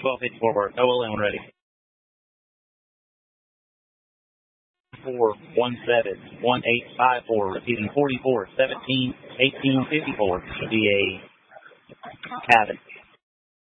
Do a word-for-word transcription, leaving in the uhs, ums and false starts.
twelve fifty-four work. O L M ready. four one seven one eight five four, repeating forty-four seventeen eighteen fifty-four, should be a cabin.